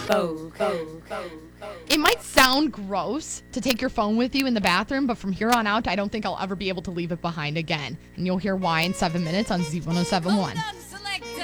It might sound gross to take your phone with you in the bathroom, but from here on out, I don't think I'll ever be able to leave it behind again. And you'll hear why in 7 minutes on Z1071.